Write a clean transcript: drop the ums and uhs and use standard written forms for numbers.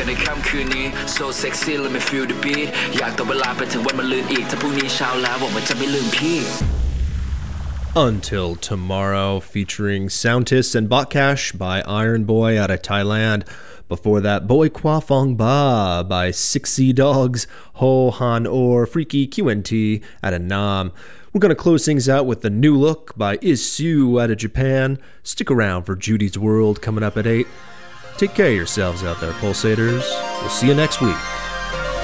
กันในค่ำคืนนี้ so sexy let me feel the beat อยากต่อเวลาไปถึงวันมะรืนอีกถ้าพรุ่งนี้เช้าแล้วหวังว่าจะไม่ลืมพี่ Until Tomorrow, featuring Soundtist and Botcash by Iron Boy out of Thailand. Before that, Boy Kwa Fong Ba by 6C Dogs, Ho Han Or, Freaky QNT out of Nam. We're going to close things out with The New Look by Isu out of Japan. Stick around for Judy's World coming up at 8. Take care of yourselves out there, Pulsators. We'll see you next week.